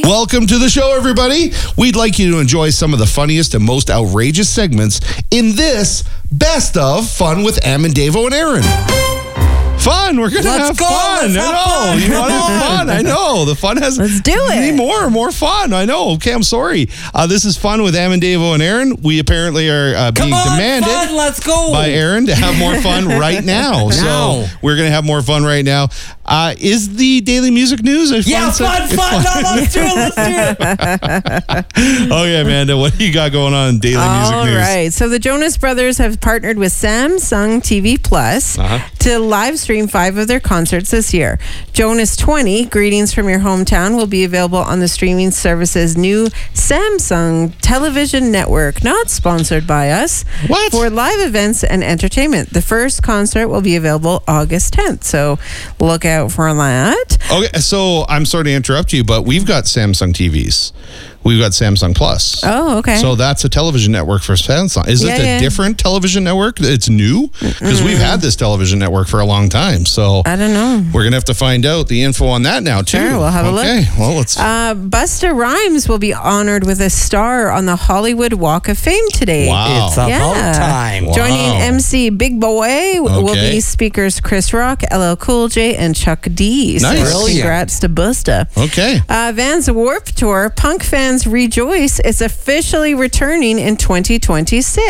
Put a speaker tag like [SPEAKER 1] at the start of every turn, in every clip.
[SPEAKER 1] Welcome to the show, everybody. We'd like you to enjoy some of the funniest and most outrageous segments in this Best of Fun with Am and Davo and Aaron. Fun. We're going to have fun. I know. You want to have fun. I know. The fun has...
[SPEAKER 2] Let's do it.
[SPEAKER 1] More fun. I know. Okay, I'm sorry. This is Fun with Am and Davo and Aaron. We apparently are being demanded
[SPEAKER 3] fun. Let's go.
[SPEAKER 1] by Aaron to have more fun right now. So we're going to have more fun right now. Is the daily music news a
[SPEAKER 3] fun? No, let's do it.
[SPEAKER 1] Okay, Amanda, what do you got going on in daily music news?
[SPEAKER 2] All right. So the Jonas Brothers have partnered with Samsung TV Plus to live stream 5 of their concerts this year. Jonas 20, Greetings from Your Hometown, will be available on the streaming service's new Samsung television network, not sponsored by us, for live events and entertainment. The first concert will be available August 10th, so look out for that.
[SPEAKER 1] Okay, so I'm sorry to interrupt you, but we've got Samsung TVs. We've got Samsung Plus.
[SPEAKER 2] Oh, okay.
[SPEAKER 1] So that's a television network for Samsung. Is it a different television network? It's new? Because we've had this television network for a long time. So
[SPEAKER 2] I don't know.
[SPEAKER 1] We're going to have to find out the info on that now, too.
[SPEAKER 2] Sure, we'll have a look.
[SPEAKER 1] Okay, well, let's...
[SPEAKER 2] Busta Rhymes will be honored with a star on the Hollywood Walk of Fame today.
[SPEAKER 1] Wow.
[SPEAKER 3] It's about time.
[SPEAKER 2] Wow. Joining MC Big Boy will be speakers Chris Rock, LL Cool J, and Chuck D.
[SPEAKER 1] Nice.
[SPEAKER 2] So congrats to Busta.
[SPEAKER 1] Okay.
[SPEAKER 2] Vans Warped Tour, punk fans rejoice. It's officially returning in 2026.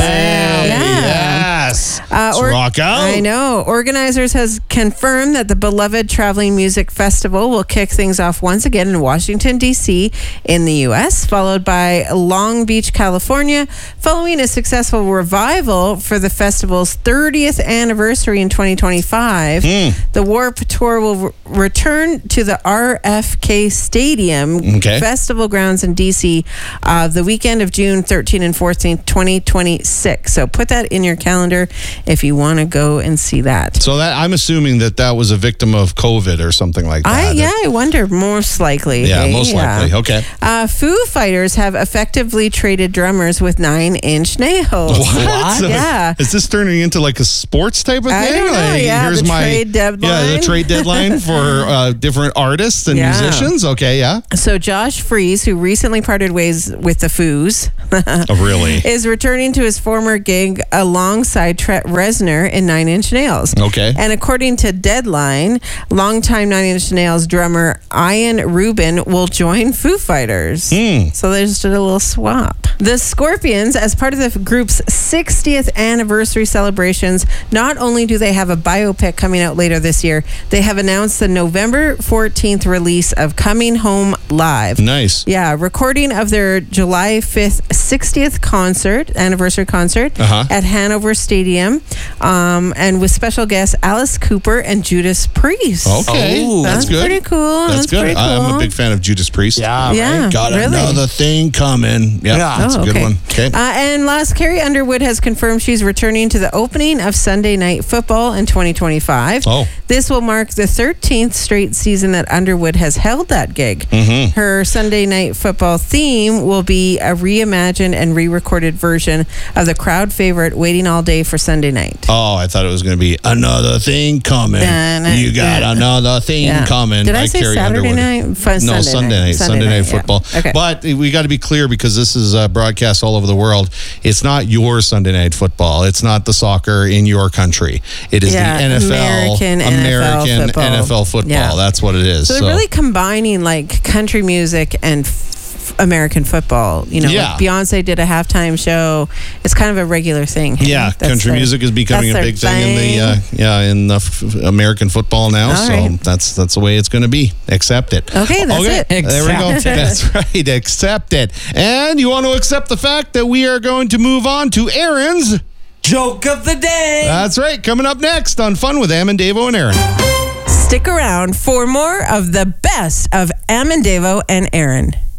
[SPEAKER 1] Yes. Let's rock out.
[SPEAKER 2] I know. Organizers has confirmed that the beloved Traveling Music Festival will kick things off once again in Washington, D.C. in the U.S., followed by Long Beach, California, following a successful revival for the festival's 30th anniversary in 2025. The Warped Tour will return to the RFK Stadium Festival grounds in D.C. The weekend of June 13 and 14, 2026. So put that in your calendar if you want to go and see that.
[SPEAKER 1] So that I'm assuming that was a victim of COVID or something like that.
[SPEAKER 2] I wonder. Most likely.
[SPEAKER 1] Yeah, most likely. Okay.
[SPEAKER 2] Foo Fighters have effectively traded drummers with 9 Inch Nails.
[SPEAKER 1] What?
[SPEAKER 2] Yeah.
[SPEAKER 1] Is this turning into like a sports type of thing?
[SPEAKER 2] I don't know.
[SPEAKER 1] Like,
[SPEAKER 2] Here's trade deadline.
[SPEAKER 1] Yeah, the trade deadline for different artists and musicians. Okay, yeah.
[SPEAKER 2] So Josh Freese, who recently parted ways with the Foos,
[SPEAKER 1] really,
[SPEAKER 2] is returning to his former gig alongside Trent Reznor in 9 Inch Nails.
[SPEAKER 1] Okay.
[SPEAKER 2] And according to Deadline, longtime 9 Inch Nails drummer Ian Rubin will join Foo Fighters. So they just did a little swap. The Scorpions, as part of the group's 60th anniversary celebrations, not only do they have a biopic coming out later this year, they have announced the November 14th release of Coming Home Live.
[SPEAKER 1] Nice.
[SPEAKER 2] Yeah, recording of their July 5th 60th anniversary concert at Hanover Stadium, and with special guests Alice Cooper and Judas Priest.
[SPEAKER 1] Okay,
[SPEAKER 2] that's
[SPEAKER 1] good.
[SPEAKER 2] Pretty cool.
[SPEAKER 1] That's good.
[SPEAKER 2] Pretty cool.
[SPEAKER 1] I'm a big fan of Judas Priest.
[SPEAKER 2] Yeah,
[SPEAKER 1] got
[SPEAKER 2] really?
[SPEAKER 1] another thing coming. That's a good one. Okay.
[SPEAKER 2] And last, Carrie Underwood has confirmed she's returning to the opening of Sunday Night Football in 2025. This will mark the 13th straight season that Underwood has held that gig. Her Sunday Night Football theme will be a reimagined and re-recorded version of the crowd favorite Waiting All Day for Sunday Night.
[SPEAKER 1] Oh, I thought it was going to be Another Thing Coming. You got another thing coming.
[SPEAKER 2] Did I say Saturday night?
[SPEAKER 1] No, Sunday night. Sunday night football.
[SPEAKER 2] Okay.
[SPEAKER 1] But we got to be clear, because this is broadcast all over the world. It's not your Sunday night football. It's not the soccer in your country. It is the NFL, American NFL football.
[SPEAKER 2] Yeah.
[SPEAKER 1] That's what it is.
[SPEAKER 2] So they're really combining like country music and American football. You know, like Beyonce did a halftime show. It's kind of a regular thing.
[SPEAKER 1] Yeah, country music is becoming a big thing in the American football now. That's the way it's going to be. Accept it.
[SPEAKER 2] Okay, that's it.
[SPEAKER 1] There we go. That's right. Accept it. And you want to accept the fact that we are going to move on to Aaron's
[SPEAKER 3] Joke of the Day.
[SPEAKER 1] That's right. Coming up next on Fun with Am and Davo and Aaron.
[SPEAKER 2] Stick around for more of the best of Am and Davo and Aaron.